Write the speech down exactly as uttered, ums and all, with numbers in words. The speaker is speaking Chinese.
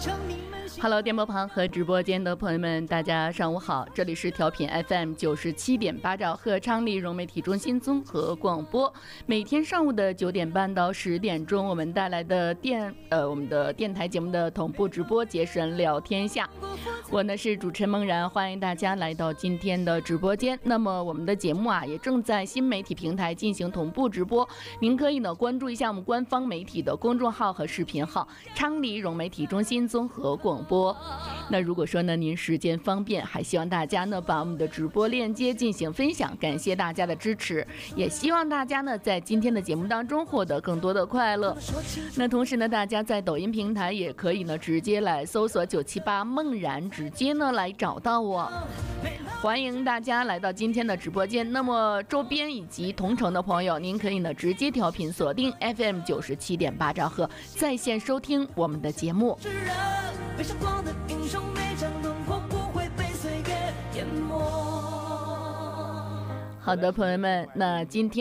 Hello， 电波旁和直播间的朋友们，大家上午好，这里是调频 F M 九十七点八兆赫昌黎融媒体中心综合广播。每天上午的九点半到十点钟，我们带来的电呃我们的电台节目的同步直播，节神聊天下。我呢是主持人梦然，欢迎大家来到今天的直播间。那么我们的节目啊，也正在新媒体平台进行同步直播，您可以呢关注一下我们官方媒体的公众号和视频号“昌黎融媒体中心综合广播”。那如果说呢您时间方便，还希望大家呢把我们的直播链接进行分享，感谢大家的支持，也希望大家呢在今天的节目当中获得更多的快乐。那同时呢，大家在抖音平台也可以呢直接来搜索九七八梦然，直接呢来找到我。欢迎大家来到今天的直播间。那么周边以及同城的朋友，您可以呢直接调频锁定 F M 九十七点八兆赫，在线收听我们的节目。被闪光的英雄，每张轮廓不会被岁月淹没。好的，朋友们，那今天